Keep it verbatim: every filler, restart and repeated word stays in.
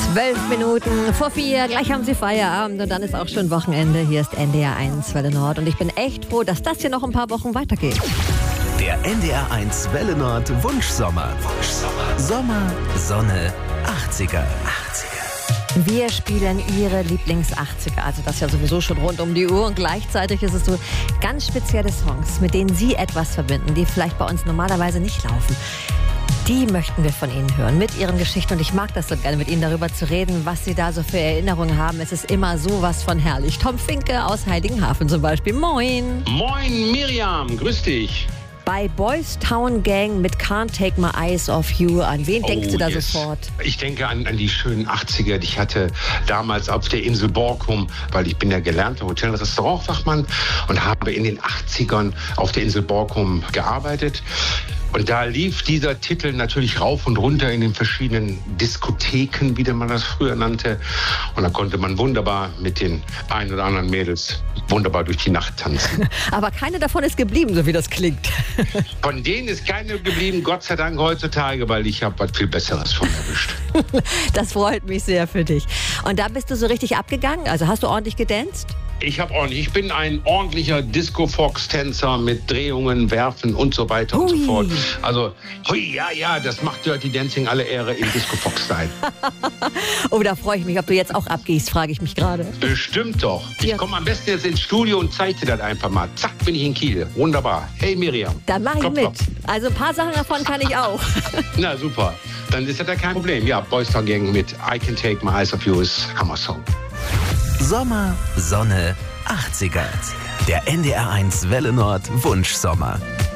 Zwölf Minuten vor vier, gleich haben Sie Feierabend und dann ist auch schon Wochenende. Hier ist N D R eins Welle Nord und ich bin echt froh, dass das hier noch ein paar Wochen weitergeht. Der N D R eins Welle Nord Wunschsommer. Wunschsommer. Sommer, Sonne, achtziger. achtziger. Wir spielen Ihre Lieblings-achtziger, also das ja sowieso schon rund um die Uhr. Und gleichzeitig ist es so ganz spezielle Songs, mit denen Sie etwas verbinden, die vielleicht bei uns normalerweise nicht laufen. Die möchten wir von Ihnen hören, mit Ihren Geschichten. Und ich mag das so gerne, mit Ihnen darüber zu reden, was Sie da so für Erinnerungen haben. Es ist immer sowas von herrlich. Tom Finke aus Heiligenhafen zum Beispiel. Moin. Moin Miriam, grüß dich. Bei Boys Town Gang mit Can't Take My Eyes Off You. An wen denkst Oh, du da yes. sofort? Ich denke an, an die schönen achtziger, die ich hatte damals auf der Insel Borkum, weil ich bin ja gelernter Hotel- und Restaurantfachmann und habe in den achtzigern auf der Insel Borkum gearbeitet. Und da lief dieser Titel natürlich rauf und runter in den verschiedenen Diskotheken, wie man das früher nannte. Und da konnte man wunderbar mit den ein oder anderen Mädels wunderbar durch die Nacht tanzen. Aber keine davon ist geblieben, so wie das klingt. Von denen ist keine geblieben, Gott sei Dank heutzutage, weil ich habe was viel Besseres von erwischt. Das freut mich sehr für dich. Und da bist du so richtig abgegangen? Also hast du ordentlich gedanced? Ich habe ordentlich, ich bin ein ordentlicher Disco-Fox-Tänzer mit Drehungen, Werfen und so weiter Hui. und so fort. Also, hui, ja, ja, das macht Dirty Dancing alle Ehre im Disco-Fox-Style. Oh, da freue ich mich, ob du jetzt auch abgehst, frage ich mich gerade. Bestimmt doch. Ich Ja. komme am besten jetzt ins Studio und zeige dir das einfach mal. Zack, bin ich in Kiel. Wunderbar. Hey Miriam. Dann mache ich Klopp, mit. klopp. Also ein paar Sachen davon kann ich auch. Na super. Dann ist das ja kein Problem. Ja, Boys Town Gang mit I Can Take My Eyes Off You ist Hammer-Song. Sommer, Sonne, achtziger. Der N D R eins Welle Nord Wunschsommer.